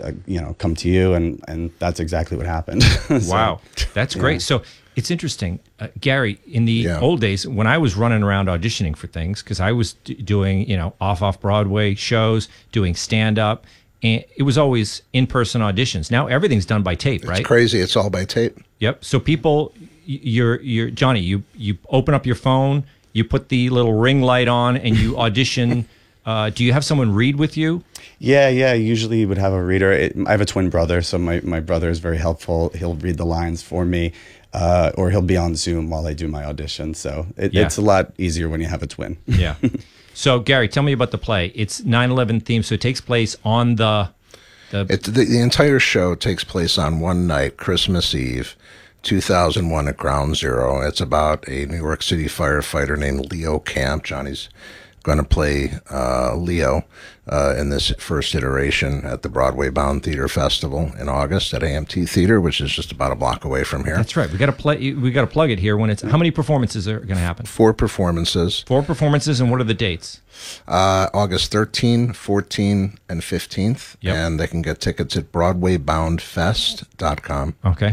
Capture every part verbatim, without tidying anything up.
uh, you know, come to you, and and that's exactly what happened. So, wow, that's great. Yeah. So it's interesting, uh, Gary. In the Yeah. old days, when I was running around auditioning for things, because I was d- doing, you know, off off Broadway shows, doing stand up, and it was always in person auditions. Now everything's done by tape, right? It's crazy. It's all by tape. Yep. So people, y- you're you're Johnny. You you open up your phone, you put the little ring light on, and you audition. Uh, do you have someone read with you? Yeah, yeah. Usually, you would have a reader. It, I have a twin brother, so my my brother is very helpful. He'll read the lines for me, uh, or he'll be on Zoom while I do my audition. So it, Yeah. it's a lot easier when you have a twin. Yeah. So Gary, tell me about the play. It's nine eleven themed, so it takes place on the the. It, the, the entire show takes place on one night, Christmas Eve, two thousand one at Ground Zero. It's about a New York City firefighter named Leo Camp. Johnny's going to play uh, Leo uh, in this first iteration at the Broadway Bound Theater Festival in August at A M T Theater, which is just about a block away from here. That's right. We got to play. We got to plug it here. When it's how many performances are going to happen? Four performances. Four performances, and what are the dates? Uh, August thirteenth, fourteenth, and fifteenth. Yep. And they can get tickets at broadway bound fest dot com. Okay.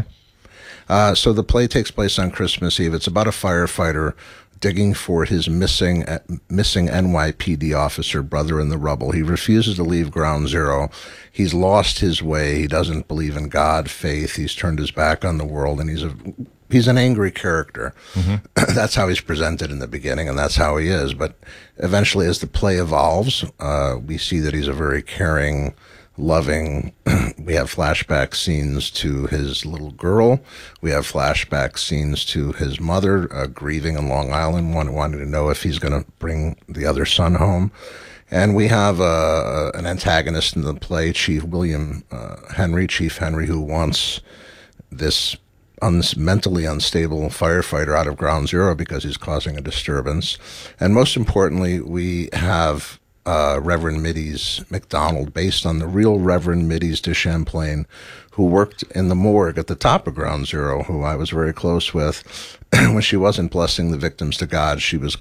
Uh, so the play takes place on Christmas Eve. It's about a firefighter digging for his missing uh, missing N Y P D officer brother in the rubble. He refuses to leave Ground Zero. He's lost his way. He doesn't believe in God, faith. He's turned his back on the world, and he's a he's an angry character. Mm-hmm. That's how he's presented in the beginning, and that's how he is. But eventually, as the play evolves, uh, we see that he's a very caring, loving. We have flashback scenes to his little girl. We have flashback scenes to his mother uh, grieving in Long Island, one wanting to know if he's going to bring the other son home. And we have uh, an antagonist in the play, Chief William uh, Henry, Chief Henry, who wants this un mentally unstable firefighter out of Ground Zero because he's causing a disturbance. And most importantly, we have Uh, Reverend Middies McDonald, based on the real Reverend Middies de Champlain, who worked in the morgue at the top of Ground Zero, who I was very close with. When she wasn't blessing the victims to God, she was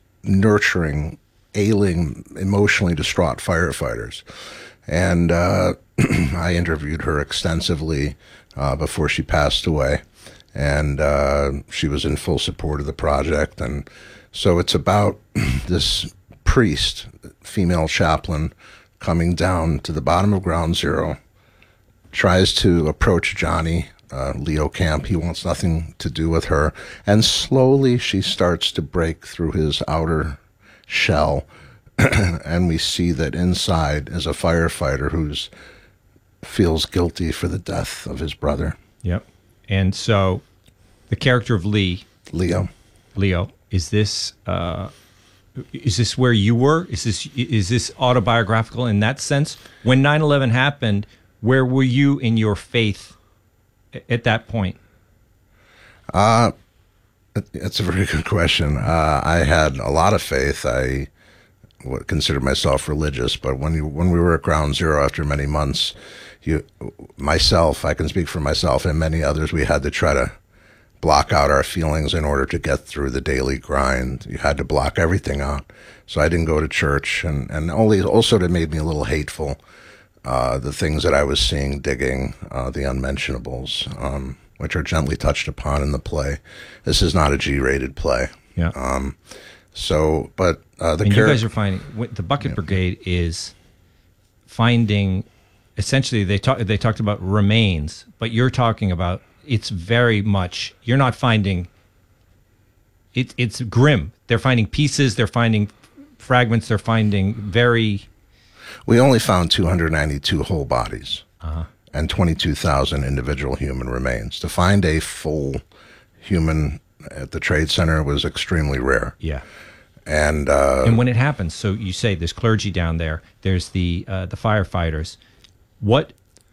nurturing ailing, emotionally distraught firefighters. And uh, I interviewed her extensively uh, before she passed away. And uh, she was in full support of the project. And so it's about this priest, female chaplain, coming down to the bottom of Ground Zero, tries to approach Johnny, uh, Leo Camp. He wants nothing to do with her. And slowly she starts to break through his outer shell. And we see that inside is a firefighter who's feels guilty for the death of his brother. Yep. And so the character of Lee, Leo. Leo, is this uh, is this where you were? Is this is this autobiographical in that sense? When nine eleven happened, where were you in your faith at that point? Uh, that's a very good question. Uh, I had a lot of faith. I would consider myself religious, but when you, when we were at Ground Zero after many months, you, myself, I can speak for myself and many others, we had to try to block out our feelings in order to get through the daily grind. You had to block everything out. So I didn't go to church, and, and only also it made me a little hateful, uh, the things that I was seeing digging, uh, the unmentionables, um, which are gently touched upon in the play. This is not a G-rated play. Yeah. Um, so, but uh, the and you char- guys are finding the Bucket yeah. Brigade is finding essentially they talk they talked about remains, but you're talking about it's very much you're not finding it. It's grim. They're finding pieces. They're finding fragments. They're finding very. We only found two hundred ninety-two whole bodies uh-huh. and twenty-two thousand individual human remains. To find a full human at the Trade Center was extremely rare. Yeah. And uh, and when it happens, so you say there's clergy down there, there's the uh, the firefighters. What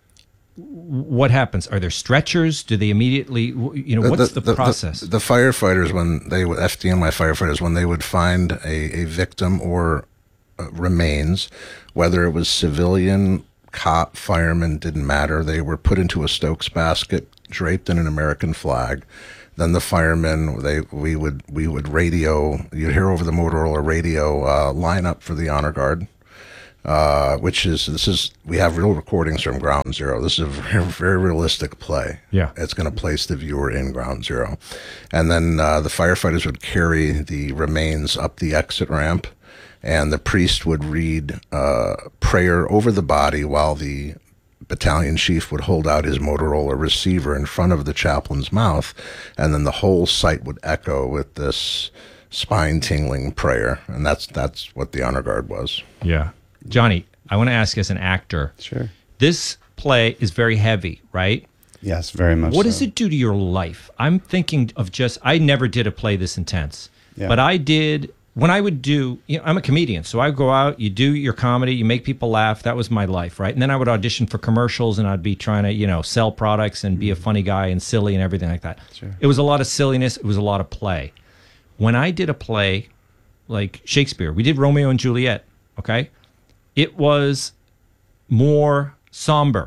what happens? Are there stretchers? Do they immediately, you know, what's the, the, the process? The, the firefighters, when they would, F D N Y firefighters, when they would find a, a victim or uh, remains, whether it was civilian, cop, fireman, didn't matter. They were put into a Stokes basket, draped in an American flag. Then the firemen, they we would we would radio. You'd hear over the Motorola radio uh, line up for the honor guard. uh, which is this is we have real recordings from Ground Zero. This is a very, very realistic play. Yeah. It's going to place the viewer in Ground Zero, and then uh, the firefighters would carry the remains up the exit ramp, and the priest would read uh, prayer over the body while the battalion chief would hold out his Motorola receiver in front of the chaplain's mouth, and then the whole site would echo with this spine-tingling prayer, and that's that's what the honor guard was. Yeah. Johnny, I want to ask, as an actor, Sure. this play is very heavy, right? Yes, very much. What so. does it do to your life? I'm thinking of just, I never did a play this intense, Yeah. but I did, when I would do, you know, I'm a comedian, so I go out, you do your comedy, you make people laugh. That was my life, right? And then I would audition for commercials, and I'd be trying to, you know, sell products and be a funny guy and silly and everything like that. Sure. It was a lot of silliness. It was a lot of play. When I did a play like Shakespeare, we did Romeo and Juliet, okay? It was more somber.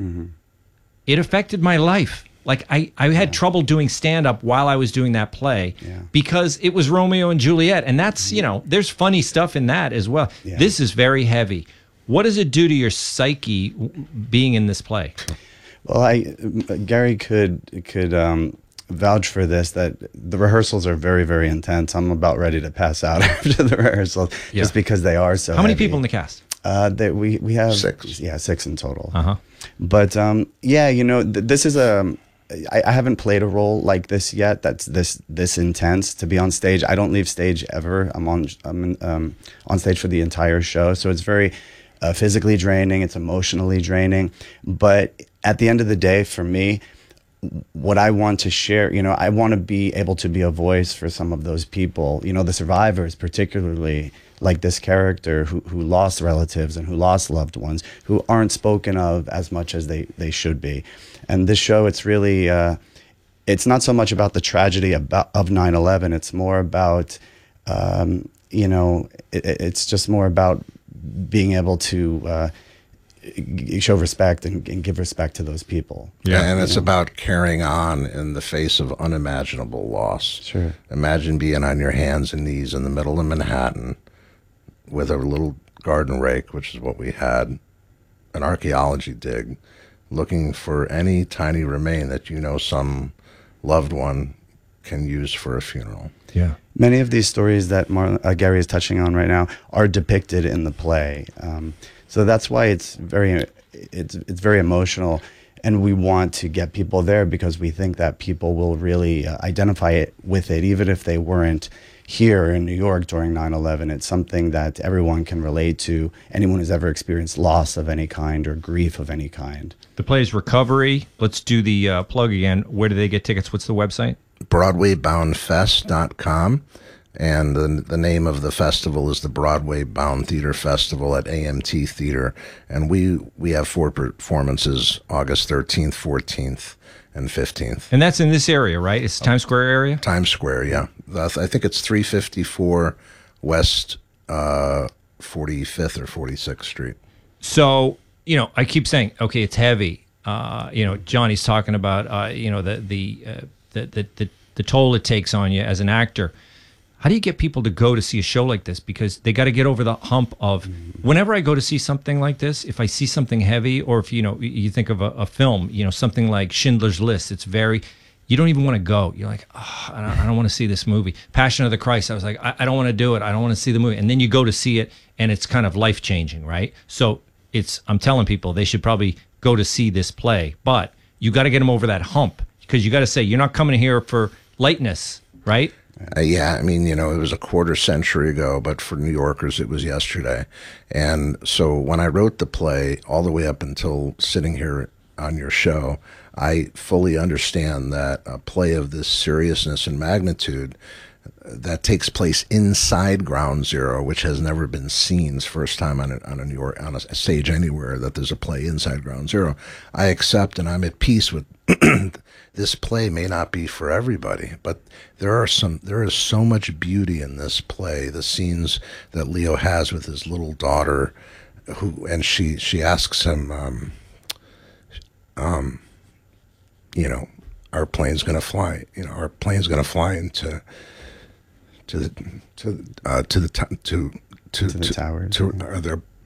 It affected my life. Like, I, I had trouble doing stand-up while I was doing that play Yeah. because it was Romeo and Juliet. And that's, you know, there's funny stuff in that as well. Yeah. This is very heavy. What does it do to your psyche w- being in this play? Well, I Gary could could um, vouch for this, that the rehearsals are very, very intense. I'm about ready to pass out after the rehearsals, Yeah. just because they are so How many heavy. people in the cast? Uh, that we we have Six. Yeah, six in total. Uh-huh. But um, yeah, you know, th- this is a. I, I haven't played a role like this yet. That's this this intense to be on stage. I don't leave stage ever. I'm on I'm in, um, on stage for the entire show, so it's very uh, physically draining. It's emotionally draining. But at the end of the day, for me, what I want to share, you know, I want to be able to be a voice for some of those people, you know, the survivors, particularly like this character who, who lost relatives and who lost loved ones, who aren't spoken of as much as they, they should be. And this show, it's really, uh, it's not so much about the tragedy about, of nine eleven. It's more about, um, you know, it, it's just more about being able to uh, g- show respect and, and give respect to those people. Yeah. And it's about carrying on in the face of unimaginable loss. Sure. Imagine being on your hands and knees in the middle of Manhattan with a little garden rake, which is what we had, an archaeology dig, looking for any tiny remain that you know some loved one can use for a funeral. Yeah. Many of these stories that Mar- uh, Gary is touching on right now are depicted in the play, um, so that's why it's very it's it's very emotional, and we want to get people there because we think that people will really uh, identify it with it, even if they weren't here in New York during nine eleven. It's something that everyone can relate to. Anyone who's ever experienced loss of any kind or grief of any kind. The play is Recovery. Let's do the uh, plug again. Where do they get tickets? What's the website? Broadway Bound Fest dot com, and the, the name of the festival is the Broadway Bound Theater Festival at A M T Theater, and we we have four performances, August thirteenth, fourteenth, and fifteenth. And that's in this area, right? It's Times Square area? Times Square, yeah. I think it's three fifty-four West uh, forty-fifth or forty-sixth Street. So, you know, I keep saying, okay, it's heavy. Uh, you know, Johnny's talking about, uh, you know, the the, uh, the the the the toll it takes on you as an actor. How do you get people to go to see a show like this? Because they got to get over the hump of, whenever I go to see something like this, if I see something heavy, or if, you know, you think of a, a film, you know, something like Schindler's List, it's very, you don't even want to go. You're like, oh, I don't, I don't want to see this movie. Passion of the Christ, I was like, I, I don't want to do it. I don't want to see the movie. And then you go to see it, and it's kind of life-changing, right? So it's, I'm telling people they should probably go to see this play, but you got to get them over that hump, because you got to say, you're not coming here for lightness, right? Uh, yeah, I mean, you know, it was a quarter century ago, but for New Yorkers, it was yesterday. And so when I wrote the play, all the way up until sitting here on your show, I fully understand that a play of this seriousness and magnitude that takes place inside Ground Zero, which has never been seen. It's the first time on a, on a New York on a stage anywhere that there's a play inside Ground Zero. I accept, and I'm at peace with this play may not be for everybody, but there are some. There is so much beauty in this play. The scenes that Leo has with his little daughter, who and she she asks him, um, um, you know, our plane's going to fly. You know, our plane's going to fly into to the to uh, to the to to To the towers. To, are there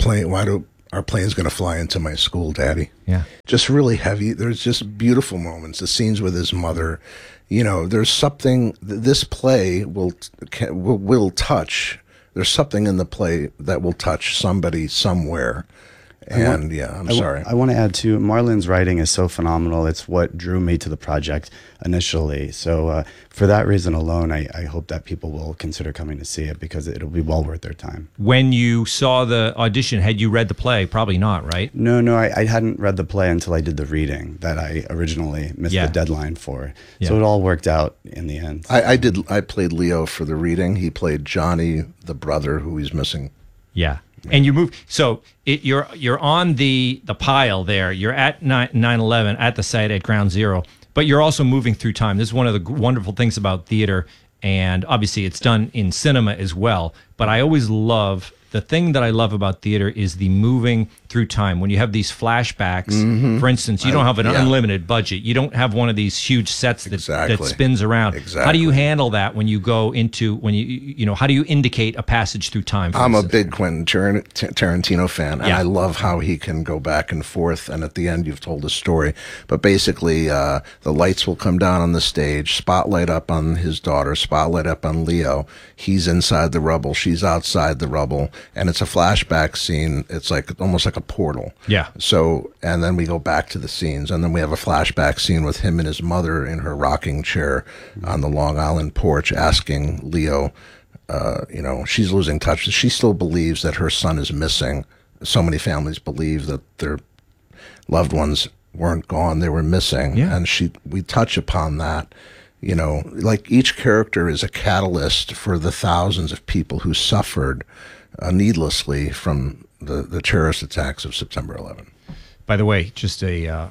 plane? Why do our plane's going to fly into my school, Daddy? Yeah. Just really heavy. There's just beautiful moments. The scenes with his mother. You know, there's something. This play will can, will, will touch. There's something in the play that will touch somebody somewhere. And want, yeah, I'm I sorry. W- I want to add too, Marlon's writing is so phenomenal. It's what drew me to the project initially. So uh, for that reason alone, I, I hope that people will consider coming to see it because it'll be well worth their time. When you saw the audition, had you read the play? Probably not, right? No, no, I, I hadn't read the play until I did the reading that I originally missed Yeah. the deadline for. Yeah. So it all worked out in the end. I, I did. I played Leo for the reading. He played Johnny, the brother who he's missing. Yeah. And you move, so it, you're you're on the the pile there. You're at nine eleven at the site at Ground Zero, but you're also moving through time. This is one of the g- wonderful things about theater, and obviously it's done in cinema as well. But I always love the thing that I love about theater is the moving through time. When you have these flashbacks, Mm-hmm. for instance, you don't have an yeah. unlimited budget. You don't have one of these huge sets that, Exactly. that spins around. How do Exactly. you handle that when you go into when you you know how do you indicate a passage through time? for I'm a instance? big Quentin Tar- Tar- Tarantino fan, and Yeah. I love how he can go back and forth. And at the end, you've told a story. But basically, uh, the lights will come down on the stage, spotlight up on his daughter, spotlight up on Leo. He's inside the rubble, she's outside the rubble, and it's a flashback scene. It's like almost like a portal. Yeah. So, and then we go back to the scenes, and then we have a flashback scene with him and his mother in her rocking chair on the Long Island porch, asking Leo. Uh, you know, she's losing touch. She still believes that her son is missing. So many families believe that their loved ones weren't gone; they were missing. Yeah. And she, we touch upon that. You know, like each character is a catalyst for the thousands of people who suffered uh, needlessly from the, the terrorist attacks of September eleventh. By the way, just a uh,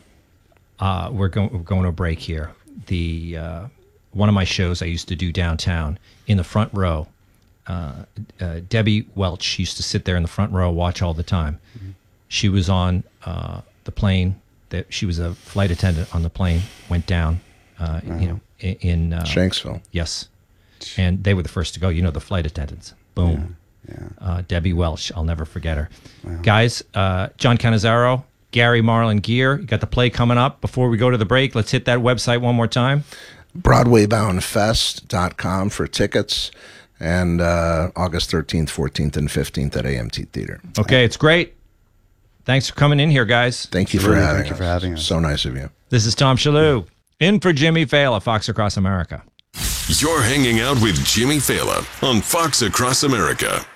uh, we're going we're going to a break here. The uh, one of my shows I used to do downtown in the front row. Uh, uh, Debbie Welch used to sit there in the front row, watch all the time. Mm-hmm. She was on uh, the plane. That she was a flight attendant on the plane. Went down. Uh, Uh-huh. You know, in, in uh, Shanksville. Yes, and they were the first to go. You know, the flight attendants. Boom. Yeah, yeah. Uh, Debbie Welch. I'll never forget her. Wow. Guys, uh, John Cannizzaro, Gary Marlon Gear. You got the play coming up. Before we go to the break, let's hit that website one more time. Broadway Bound Fest dot com for tickets, and uh, August thirteenth, fourteenth, and fifteenth at A M T Theater. Okay, it's great. Thanks for coming in here, guys. Thank you for Absolutely. having Thank you us. for having us. So nice of you. This is Tom Shalhoub, in for Jimmy Fallon, Fox Across America. You're hanging out with Jimmy Fallon on Fox Across America.